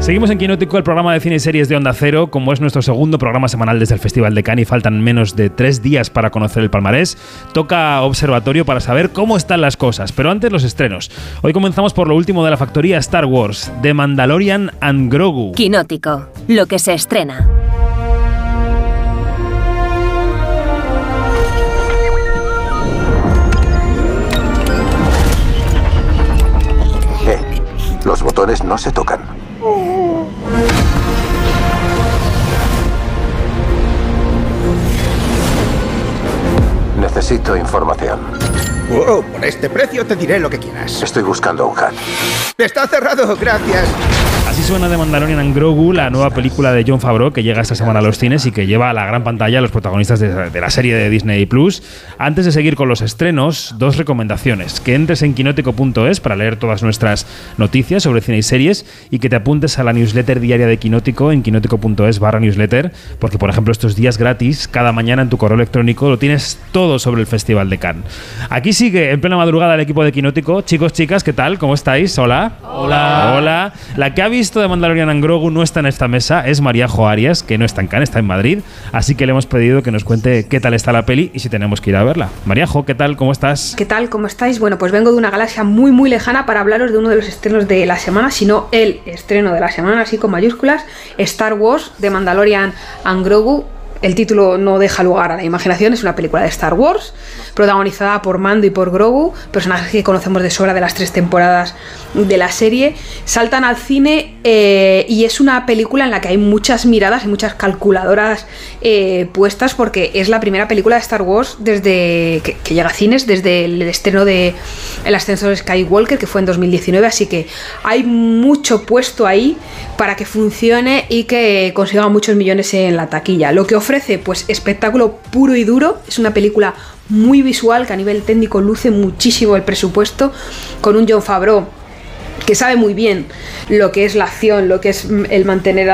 Seguimos en Quinótico, el programa de cine y series de Onda Cero. Como es nuestro segundo programa semanal desde el Festival de Cannes y faltan menos de 3 días para conocer el palmarés, toca observatorio para saber cómo están las cosas. Pero antes, los estrenos. Hoy comenzamos por lo último de la factoría Star Wars, The Mandalorian and Grogu. Quinótico, lo que se estrena. Los botones no se tocan. Necesito información. Wow, por este precio te diré lo que quieras. Estoy buscando un hack. ¡Está cerrado! ¡Gracias! Así suena The Mandalorian and Grogu, la nueva película de Jon Favreau que llega esta semana a los cines y que lleva a la gran pantalla a los protagonistas de la serie de Disney Plus. Antes de seguir con los estrenos, 2 recomendaciones. Que entres en quinótico.es para leer todas nuestras noticias sobre cine y series y que te apuntes a la newsletter diaria de Quinótico en quinótico.es/newsletter, porque por ejemplo estos días gratis, cada mañana en tu correo electrónico lo tienes todo sobre el Festival de Cannes. Aquí sigue en plena madrugada el equipo de Quinótico. Chicos, chicas, ¿qué tal? ¿Cómo estáis? Hola. Hola. Hola. La que ha visto de Mandalorian and Grogu no está en esta mesa, es Maríajo Arias, que no está en Cannes, está en Madrid, así que le hemos pedido que nos cuente qué tal está la peli y si tenemos que ir a verla. Maríajo, ¿qué tal? ¿Cómo estás? ¿Qué tal? ¿Cómo estáis? Bueno, pues vengo de una galaxia muy muy lejana para hablaros de uno de los estrenos de la semana, sino el estreno de la semana, así con mayúsculas, Star Wars, The Mandalorian and Grogu. El título no deja lugar a la imaginación, es una película de Star Wars, protagonizada por Mando y por Grogu, personajes que conocemos de sobra de las 3 temporadas de la serie. Saltan al cine y es una película en la que hay muchas miradas y muchas calculadoras puestas, porque es la primera película de Star Wars desde que llega a cines, desde el estreno de El ascenso de Skywalker, que fue en 2019, así que hay mucho puesto ahí para que funcione y que consiga muchos millones en la taquilla. Lo que ofrece, pues espectáculo puro y duro, es una película muy visual que a nivel técnico luce muchísimo el presupuesto, con un Jon Favreau que sabe muy bien lo que es la acción, lo que es el mantener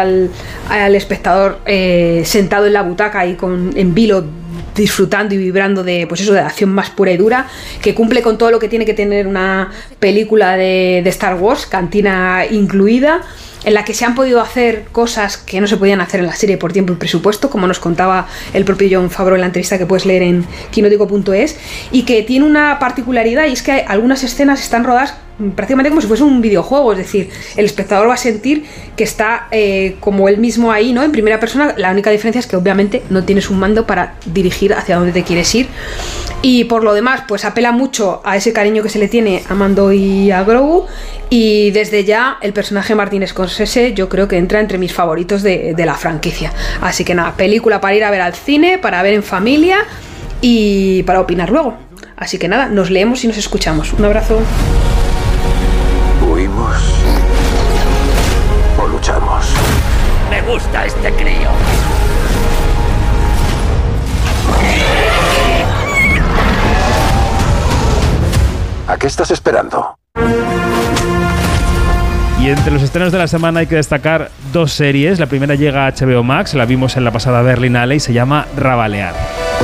al espectador sentado en la butaca y en vilo, disfrutando y vibrando de, pues eso, de acción más pura y dura, que cumple con todo lo que tiene que tener una película de Star Wars, cantina incluida, en la que se han podido hacer cosas que no se podían hacer en la serie por tiempo y presupuesto, como nos contaba el propio Jon Favreau en la entrevista que puedes leer en quinótico.es, y que tiene una particularidad, y es que algunas escenas están rodadas prácticamente como si fuese un videojuego, es decir, el espectador va a sentir que está como él mismo ahí, ¿no? En primera persona. La única diferencia es que obviamente no tienes un mando para dirigir hacia dónde te quieres ir, y por lo demás pues apela mucho a ese cariño que se le tiene a Mando y a Grogu, y desde ya el personaje Martin Scorsese yo creo que entra entre mis favoritos de la franquicia. Así que nada, película para ir a ver al cine, para ver en familia y para opinar luego. Así que nada, nos leemos y nos escuchamos. Un abrazo. ¿Huimos o luchamos? Me gusta este crío. ¿A qué estás esperando? Y entre los estrenos de la semana hay que destacar 2 series. La primera llega a HBO Max, la vimos en la pasada Berlinale y se llama Rabalear.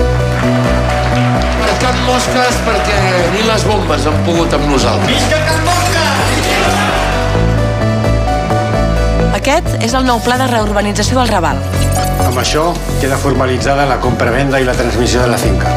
Can Mosques perquè ni les bombes han pogut amb nosaltres. Visca Can Mosques! Aquest és el nou pla de reurbanització del Raval. Amb això queda formalitzada la compra-venda i la transmissió de la finca.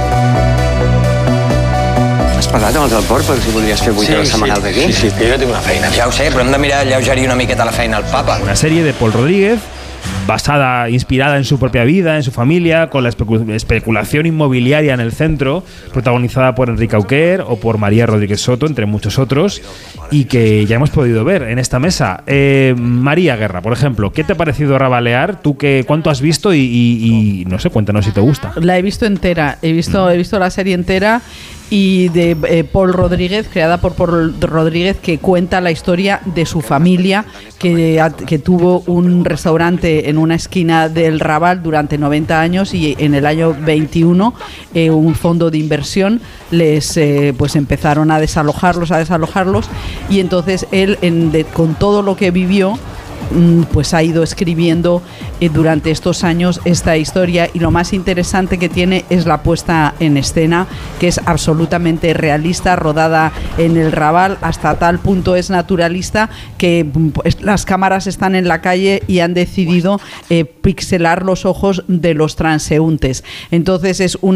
Has parlat amb els del port per si voldries fer 8 hores setmanals aquí? Sí, que jo tinc una feina. Ja ho sé, però hem de mirar alleugerir una miqueta la feina al papa. Una serie de Paul Rodríguez, inspirada en su propia vida, en su familia, con la especulación inmobiliaria en el centro, protagonizada por Enrique Auquer o por María Rodríguez Soto, entre muchos otros, y que ya hemos podido ver en esta mesa. María Guerra, por ejemplo, ¿qué te ha parecido Rabalear? ¿Tú cuánto has visto y no sé, cuéntanos si te gusta? La he visto entera, he visto la serie entera, y de Paul Rodríguez, creada por Paul Rodríguez, que cuenta la historia de su familia, que tuvo un restaurante en una esquina del Raval durante 90 años, y en el año 21 un fondo de inversión les pues empezaron a desalojarlos, y entonces él con todo lo que vivió pues ha ido escribiendo durante estos años esta historia, y lo más interesante que tiene es la puesta en escena, que es absolutamente realista, rodada en el Raval, hasta tal punto es naturalista que pues, las cámaras están en la calle y han decidido pixelar los ojos de los transeúntes. Entonces es un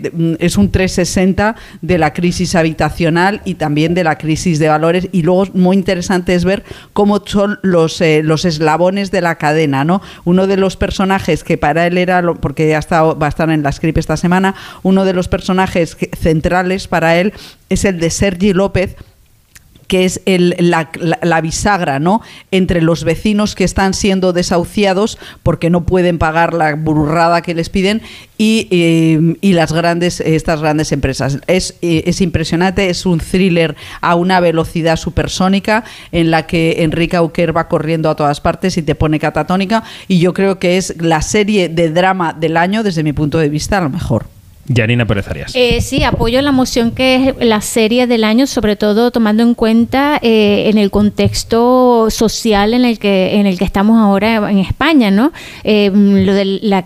360 de la crisis habitacional y también de la crisis de valores, y luego muy interesante es ver cómo son los eslabones de la cadena, ¿no? Uno de los personajes que para él era, porque ya va a estar en la script esta semana, uno de los personajes centrales para él es el de Sergi López, que es la bisagra, ¿no?, entre los vecinos que están siendo desahuciados porque no pueden pagar la burrada que les piden y estas grandes empresas. Es impresionante, es un thriller a una velocidad supersónica en la que Enrique Auquer va corriendo a todas partes y te pone catatónica, y yo creo que es la serie de drama del año, desde mi punto de vista, a lo mejor. Yanina Pérez Arias. Sí, apoyo la moción que es la serie del año, sobre todo tomando en cuenta en el contexto social en el que estamos ahora en España, ¿no? Lo de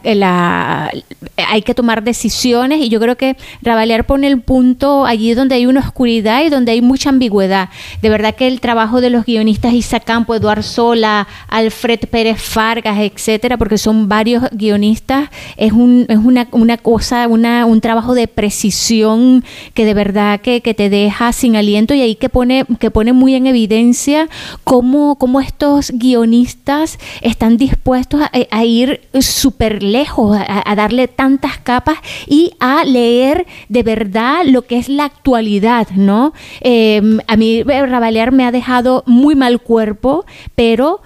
hay que tomar decisiones, y yo creo que Rabalear pone el punto allí donde hay una oscuridad y donde hay mucha ambigüedad. De verdad que el trabajo de los guionistas Isa Campo, Eduard Sola, Alfred Pérez Fargas, etcétera, porque son varios guionistas, es una cosa, un trabajo de precisión que de verdad que te deja sin aliento, y ahí que pone muy en evidencia cómo estos guionistas están dispuestos a ir súper lejos, a darle tantas capas y a leer de verdad lo que es la actualidad, ¿no? A mí Rabalear me ha dejado muy mal cuerpo, pero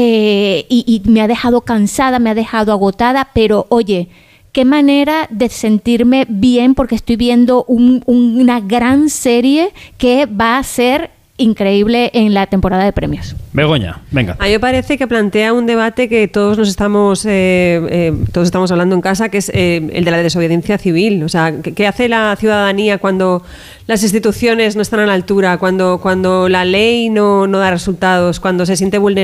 y me ha dejado cansada, me ha dejado agotada, pero oye, qué manera de sentirme bien, porque estoy viendo una gran serie que va a ser increíble en la temporada de premios. Begoña, venga. A mí me parece que plantea un debate que todos estamos hablando en casa, que es el de la desobediencia civil. O sea, ¿qué hace la ciudadanía cuando las instituciones no están a la altura, cuando la ley no da resultados, cuando se siente vulnerable